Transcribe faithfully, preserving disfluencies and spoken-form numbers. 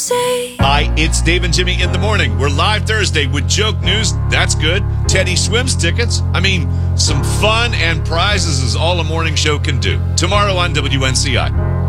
say. Hi, it's Dave and Jimmy in the morning. We're live Thursday with joke news. That's good. Teddy Swims tickets. I mean, some fun and prizes is all a morning show can do. Tomorrow on W N C I.